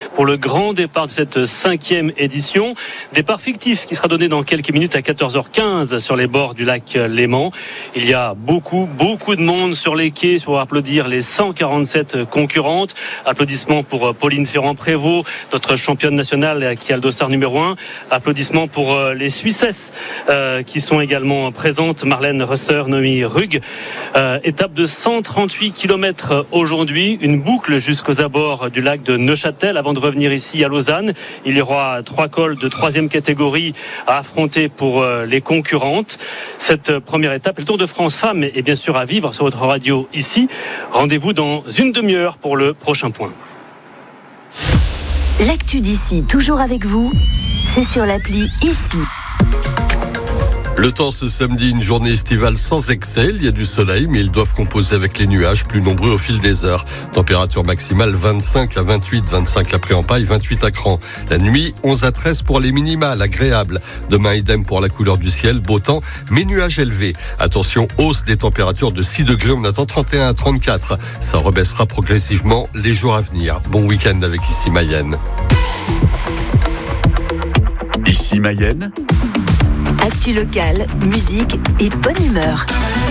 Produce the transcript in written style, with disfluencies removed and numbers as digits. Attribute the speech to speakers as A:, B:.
A: pour le grand départ de cette 5e édition. Départ fictif qui sera donné dans quelques minutes à 14h15 sur les bords du lac Léman. Il y a beaucoup de monde sur les quais pour applaudir les 147 concurrentes. Applaudissements pour Pauline Ferrand-Prévot, notre championne nationale qui a le dossard numéro 1. Applaudissements pour les Suissesses qui sont également présentes. Marlène Rösser, Noémie Rugg. Étape de 138 km aujourd'hui, une boucle jusqu'aux abords du lac de Neuchâtel avant de revenir ici à Lausanne. Il y aura 3 cols de 3e catégorie à affronter pour les concurrentes. Cette première étape, le Tour de France Femmes, est bien sûr à vivre sur votre radio ici. Rendez-vous dans une demi-heure pour le prochain point.
B: L'actu d'ici, toujours avec vous, c'est sur l'appli Ici.
C: Le temps ce samedi, une journée estivale sans excès. Il y a du soleil, mais ils doivent composer avec les nuages plus nombreux au fil des heures. Température maximale 25 à 28, 25 à Pré-en-Paille, 28 à Cran. La nuit, 11 à 13 pour les minimales, agréables. Demain, idem pour la couleur du ciel, beau temps, mais nuages élevés. Attention, hausse des températures de 6 degrés, on attend 31 à 34. Ça rebaissera progressivement les jours à venir. Bon week-end avec Ici Mayenne.
D: Ici Mayenne.
B: Actu locale, musique et bonne humeur.